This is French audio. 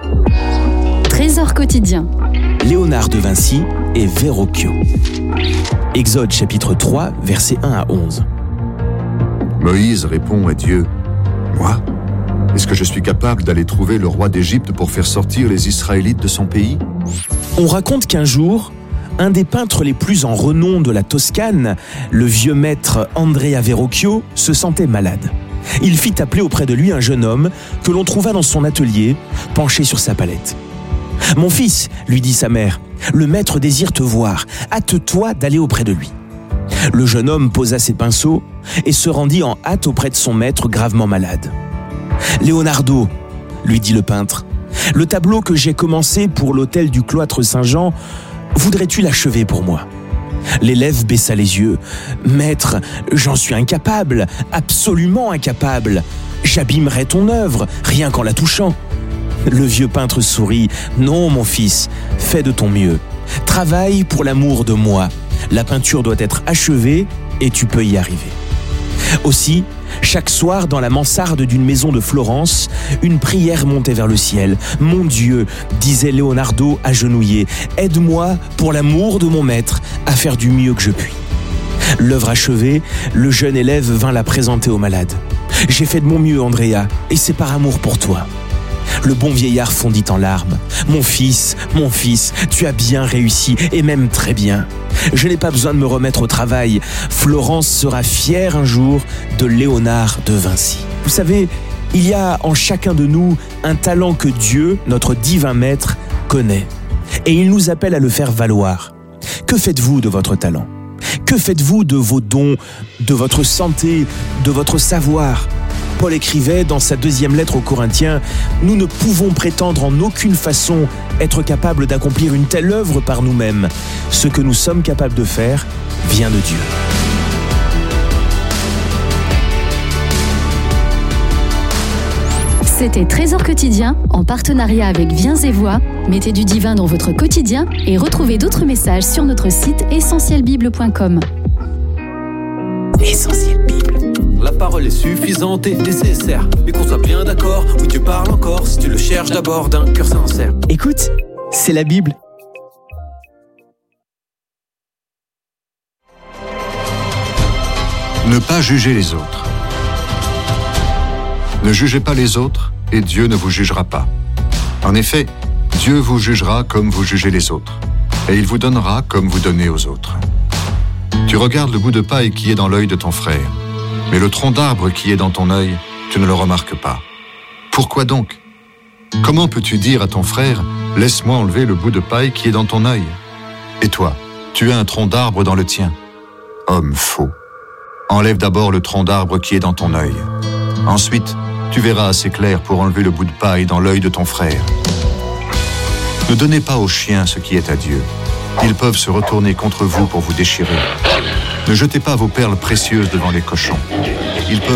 Trésor quotidien. Léonard de Vinci et Verrocchio. Exode chapitre 3, versets 1 à 11. Moïse répond à Dieu, « Moi, est-ce que je suis capable d'aller trouver le roi d'Égypte pour faire sortir les Israélites de son pays ?» On raconte qu'un jour, un des peintres les plus en renom de la Toscane, le vieux maître Andrea Verrocchio, se sentait malade. Il fit appeler auprès de lui un jeune homme que l'on trouva dans son atelier, penché sur sa palette. « Mon fils, lui dit sa mère, le maître désire te voir, hâte-toi d'aller auprès de lui. » Le jeune homme posa ses pinceaux et se rendit en hâte auprès de son maître gravement malade. « Leonardo, lui dit le peintre, le tableau que j'ai commencé pour l'autel du cloître Saint-Jean, voudrais-tu l'achever pour moi ?» L'élève baissa les yeux. « Maître, j'en suis incapable, absolument incapable. J'abîmerais ton œuvre, rien qu'en la touchant. » Le vieux peintre sourit. « Non, mon fils, fais de ton mieux. Travaille pour l'amour de moi. La peinture doit être achevée et tu peux y arriver. » Aussi, chaque soir, dans la mansarde d'une maison de Florence, une prière montait vers le ciel. « Mon Dieu, disait Leonardo agenouillé, aide-moi, pour l'amour de mon maître, à faire du mieux que je puis. » L'œuvre achevée, le jeune élève vint la présenter au malade. « J'ai fait de mon mieux, Andrea, et c'est par amour pour toi. » Le bon vieillard fondit en larmes. « Mon fils, tu as bien réussi, et même très bien. Je n'ai pas besoin de me remettre au travail. Florence sera fière un jour de Léonard de Vinci. » Vous savez, il y a en chacun de nous un talent que Dieu, notre divin maître, connaît. Et il nous appelle à le faire valoir. Que faites-vous de votre talent ? Que faites-vous de vos dons, de votre santé, de votre savoir ? Paul écrivait dans sa 2e lettre aux Corinthiens « Nous ne pouvons prétendre en aucune façon être capables d'accomplir une telle œuvre par nous-mêmes. Ce que nous sommes capables de faire vient de Dieu. » C'était Trésor quotidien en partenariat avec Viens et Voix. Mettez du divin dans votre quotidien et retrouvez d'autres messages sur notre site essentielbible.com. Essentiel Bible. La parole est suffisante et nécessaire. Mais qu'on soit bien d'accord, oui Dieu parle encore. Si tu le cherches d'abord d'un cœur sincère. Écoute, c'est la Bible. Ne pas juger les autres. Ne jugez pas les autres et Dieu ne vous jugera pas. En effet, Dieu vous jugera comme vous jugez les autres et il vous donnera comme vous donnez aux autres. Tu regardes le bout de paille qui est dans l'œil de ton frère, mais le tronc d'arbre qui est dans ton œil, tu ne le remarques pas. Pourquoi donc ? Comment peux-tu dire à ton frère « Laisse-moi enlever le bout de paille qui est dans ton œil » ? Et toi, tu as un tronc d'arbre dans le tien. Homme faux. Enlève d'abord le tronc d'arbre qui est dans ton œil. Ensuite, tu verras assez clair pour enlever le bout de paille dans l'œil de ton frère. Ne donnez pas aux chiens ce qui est à Dieu. Ils peuvent se retourner contre vous pour vous déchirer. Ne jetez pas vos perles précieuses devant les cochons. Ils peuvent